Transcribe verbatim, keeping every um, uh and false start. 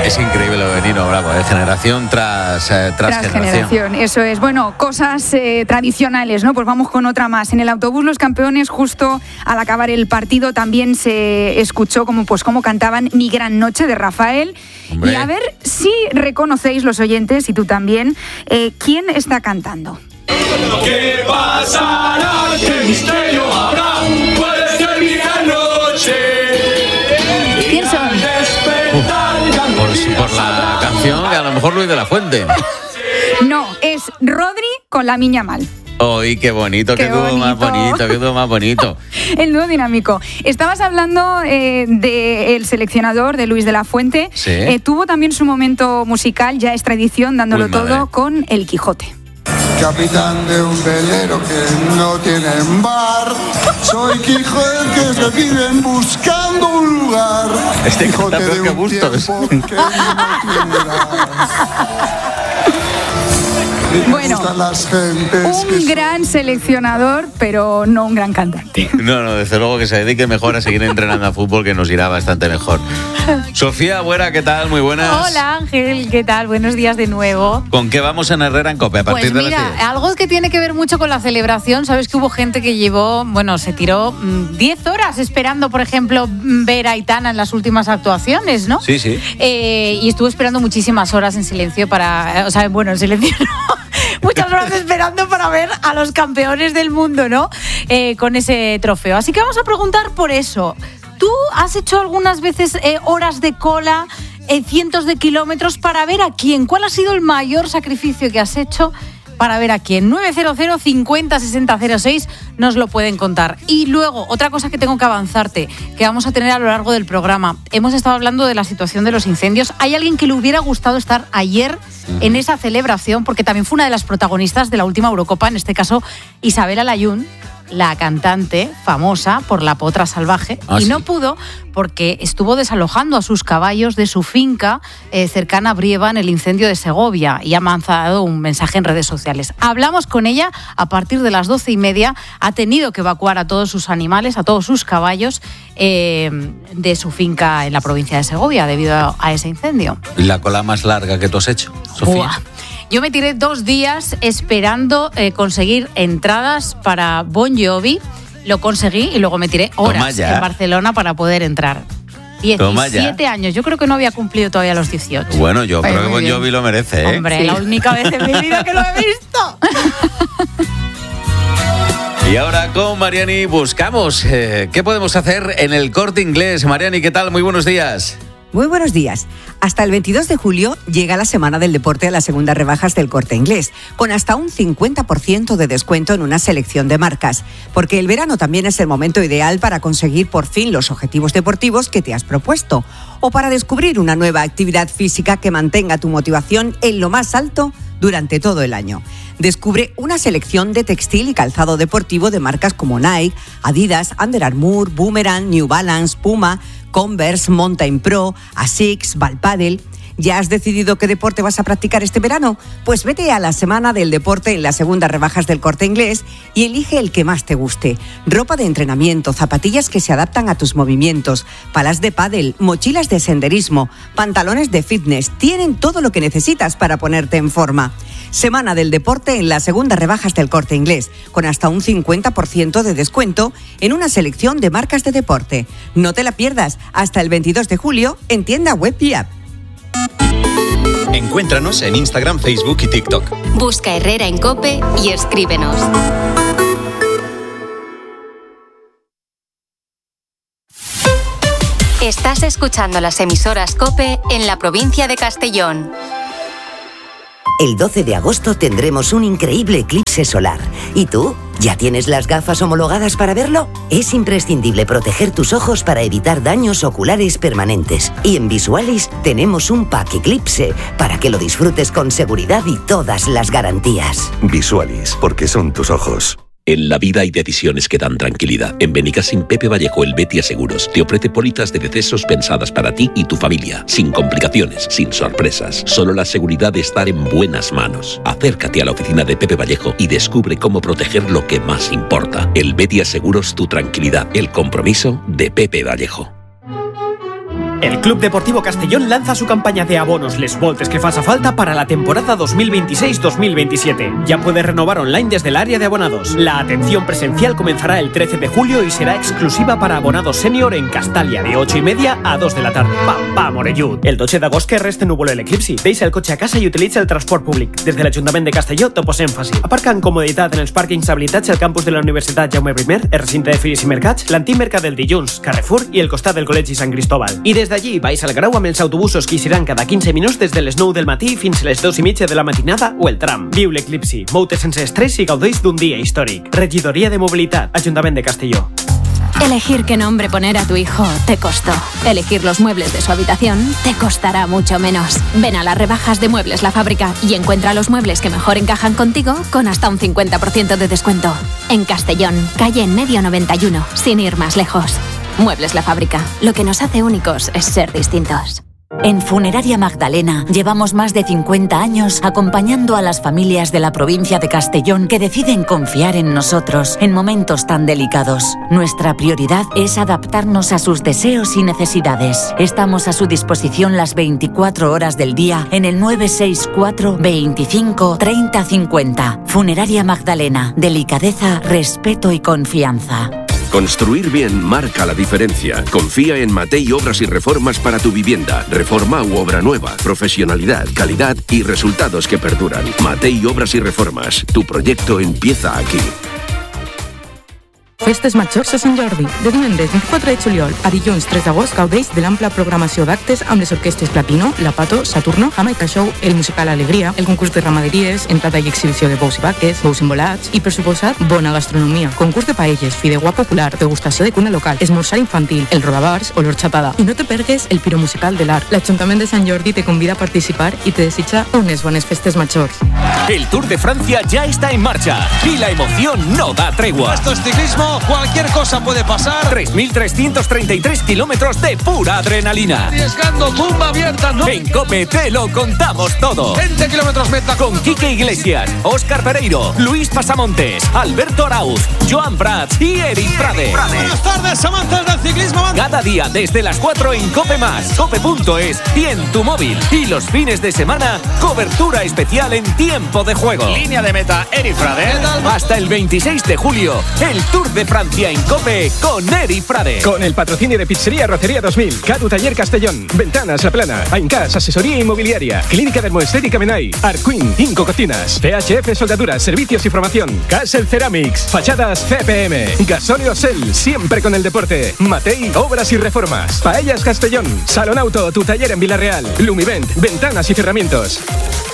Es increíble lo de Nino Bravo, ¿eh? generación tras, eh, tras, tras generación. generación. Eso es. Bueno, cosas eh, tradicionales, ¿no? Pues vamos con otra más. En el autobús Los Campeones, justo al acabar el partido, también se escuchó como, pues, cómo cantaban Mi Gran Noche de Rafael. Hombre. Y a ver si reconocéis los oyentes, y tú también, eh, quién está cantando. ¿Qué pasará? ¿Qué misterio habrá? Puede ser mi gran noche. ¿Quién son? Por, por la canción, a lo mejor Luis de la Fuente. No, es Rodri con La Miña Mal. ¡Ay, qué bonito! ¡Qué, qué dúo bonito. más bonito! ¡Qué dúo más bonito! El dúo dinámico. Estabas hablando eh, del seleccionador, de Luis de la Fuente. Sí. Eh, tuvo también su momento musical, ya es tradición, dándolo Uy, todo con El Quijote. Capitán de un velero que no tiene bar. Soy Quijote que se viven buscando un lugar. Este Quijote de un Bustos. tiempo que no tiene Bueno, un gran seleccionador, pero no un gran cantante. No, no, desde luego que se dedique mejor a seguir entrenando a fútbol, que nos irá bastante mejor. Sofía Buera, ¿qué tal? Muy buenas. Hola Ángel, ¿qué tal? Buenos días de nuevo. ¿Con qué vamos en Herrera en COPE a partir pues mira, de las diez? Algo que tiene que ver mucho con la celebración. Sabes que hubo gente que llevó, bueno, se tiró diez horas esperando, por ejemplo, ver a Aitana en las últimas actuaciones, ¿no? Sí, sí. Eh, y estuvo esperando muchísimas horas en silencio para, o sea, bueno, en silencio no. Muchas horas esperando para ver a los campeones del mundo, ¿no? Eh, con ese trofeo. Así que vamos a preguntar por eso. ¿Tú has hecho algunas veces eh, horas de cola, eh, cientos de kilómetros para ver a quién? ¿Cuál ha sido el mayor sacrificio que has hecho para ver a quién? nueve cero cero cincuenta sesenta cero seis nos lo pueden contar. Y luego, otra cosa que tengo que avanzarte, que vamos a tener a lo largo del programa. Hemos estado hablando de la situación de los incendios. ¿Hay alguien que le hubiera gustado estar ayer en esa celebración? Porque también fue una de las protagonistas de la última Eurocopa, en este caso Isabel Alayún, la cantante famosa por La Potra Salvaje, ah, y sí. no pudo porque estuvo desalojando a sus caballos de su finca eh, cercana a Brieva en el incendio de Segovia, y ha mandado un mensaje en redes sociales. Hablamos con ella a partir de las doce y media. Ha tenido que evacuar a todos sus animales, a todos sus caballos eh, de su finca en la provincia de Segovia debido a, a ese incendio. ¿La cola más larga que tú has hecho, Sofía? Buah. Yo me tiré dos días esperando eh, conseguir entradas para Bon Jovi. Lo conseguí y luego me tiré horas en Barcelona para poder entrar. diecisiete años. Yo creo que no había cumplido todavía los dieciocho. Bueno, yo Ay, creo que Bon Jovi bien. lo merece, ¿eh? Hombre, sí. La única vez en mi vida que lo he visto. Y ahora con Mariani buscamos eh, qué podemos hacer en el Corte Inglés. Mariani, ¿qué tal? Muy buenos días. Muy buenos días. Hasta el veintidós de julio llega la Semana del Deporte a las segundas rebajas del Corte Inglés, con hasta un cincuenta por ciento de descuento en una selección de marcas, porque el verano también es el momento ideal para conseguir por fin los objetivos deportivos que te has propuesto, o para descubrir una nueva actividad física que mantenga tu motivación en lo más alto durante todo el año. Descubre una selección de textil y calzado deportivo de marcas como Nike, Adidas, Under Armour, Boomerang, New Balance, Puma, Converse, Mountain Pro, Asics, Valpadel. ¿Ya has decidido qué deporte vas a practicar este verano? Pues vete a la Semana del Deporte en las segundas rebajas del Corte Inglés y elige el que más te guste. Ropa de entrenamiento, zapatillas que se adaptan a tus movimientos, palas de pádel, mochilas de senderismo, pantalones de fitness. Tienen todo lo que necesitas para ponerte en forma. Semana del Deporte en las segundas rebajas del Corte Inglés, con hasta un cincuenta por ciento de descuento en una selección de marcas de deporte. No te la pierdas hasta el veintidós de julio en tienda web y app. Encuéntranos en Instagram, Facebook y TikTok. Busca Herrera en COPE y escríbenos. Estás escuchando las emisoras COPE en la provincia de Castellón. El doce de agosto tendremos un increíble eclipse solar. ¿Y tú? ¿Ya tienes las gafas homologadas para verlo? Es imprescindible proteger tus ojos para evitar daños oculares permanentes. Y en Visualis tenemos un pack eclipse para que lo disfrutes con seguridad y todas las garantías. Visualis, porque son tus ojos. En la vida hay decisiones que dan tranquilidad. En Benicassim, Pepe Vallejo, el Betia Seguros, te ofrece pólizas de decesos pensadas para ti y tu familia. Sin complicaciones, sin sorpresas. Solo la seguridad de estar en buenas manos. Acércate a la oficina de Pepe Vallejo y descubre cómo proteger lo que más importa. El Betia Seguros, tu tranquilidad. El compromiso de Pepe Vallejo. El Club Deportivo Castellón lanza su campaña de abonos Les Voltes que faça falta para la temporada dos mil veintiséis dos mil veintisiete. Ya puedes renovar online desde el área de abonados. La atención presencial comenzará el trece de julio y será exclusiva para abonados senior en Castalia de ocho y media a dos de la tarde. Pam, pam, Morellut. El dotze d'agost que resta núvol l'eclipsi. Deixa el cotxe a casa i utilitza el transport públic. Des de l'Ajuntament de Castelló te posem fàcil. Aparca amb comoditat en els pàrquings habilitats al campus de la Universitat Jaume primer, el recinte de Fires i Mercats, l'antic mercat del dilluns, Carrefour i el costat del Col·legi Sant Cristóbal. I des d'allí vais al Grau amb els autobusos que hi seran cada quinze minuts des de les nou del matí fins a les dos i mitja de la matinada o el tram. Viu l'eclipsi, mou-te sense estrès i gaudeix d'un dia històric. Regidoria de Mobilitat, Ajuntament de Castelló. Elegir qué nombre poner a tu hijo te costó. Elegir los muebles de su habitación te costará mucho menos. Ven a las rebajas de Muebles La Fábrica y encuentra los muebles que mejor encajan contigo con hasta un cincuenta por ciento de descuento. En Castellón, calle en medio noventa y uno, sin ir más lejos. Muebles La Fábrica. Lo que nos hace únicos es ser distintos. En Funeraria Magdalena llevamos más de cincuenta años acompañando a las familias de la provincia de Castellón que deciden confiar en nosotros en momentos tan delicados. Nuestra prioridad es adaptarnos a sus deseos y necesidades. Estamos a su disposición las veinticuatro horas del día en el nueve seis cuatro, veinticinco, treinta, cincuenta. Funeraria Magdalena. Delicadeza, respeto y confianza. Construir bien marca la diferencia. Confía en Matei Obras y Reformas para tu vivienda. Reforma u obra nueva. Profesionalidad, calidad y resultados que perduran. Matei Obras y Reformas. Tu proyecto empieza aquí. Festes Majors a Sant Jordi. De divendres vint-i-quatre de juliol a dilluns tres d'agost gaudeix de l'ampla programació d'actes amb les orquestres Platino, La Pato, Saturno, Jamaica Show, el musical Alegria, el concurs de ramaderies, entrada i exhibició de bous i vaques, bous embolats i, per suposat, bona gastronomia. Concurs de paelles, fideuà popular, degustació de cuina local, esmorzar infantil, el rodabars o l'horchatada. I no te pergues el piro musical de l'Arc. L'Ajuntament de Sant Jordi te convida a participar y te desitja unes bones festes Majors. El Tour de Francia ya está en marcha y la emoción no da tregua. Esto es ciclismo. Cualquier cosa puede pasar. tres mil trescientos treinta y tres kilómetros de pura adrenalina. Arriesgando, tumba abierta, ¿no? En COPE te lo contamos todo. veinte kilómetros meta. Con Quique Iglesias, Óscar Pereiro, Luis Pasamontes, Alberto Arauz, Joan Prats y Eric Frade. Buenas tardes, amantes del ciclismo. Cada día desde las cuatro en COPE más, cope punto es y en tu móvil. Y los fines de semana, cobertura especial en tiempo de juego. Línea de meta, Eric Frade. Hasta el veintiséis de julio, el Tour de Francia en COPE con Eric Frade. Con el patrocinio de Pizzería Rocería dos mil, Cadu Taller Castellón, Ventanas La Plana, Aincas Asesoría Inmobiliaria, Clínica Dermoestética Menai, Arquin, cinco Cocinas, C H F Soldaduras, Servicios y Formación, Castle Ceramics, Fachadas C P M, Gasóleo Sel, siempre con el deporte, Matei Obras y Reformas, Paellas Castellón, Salón Auto, tu taller en Villarreal, Lumivent, Ventanas y Cerramientos.